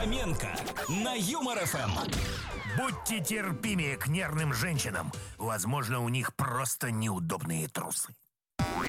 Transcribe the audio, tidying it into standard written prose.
Фоменко на Юмор ФМ. Будьте терпимее к нервным женщинам. Возможно, у них просто неудобные трусы.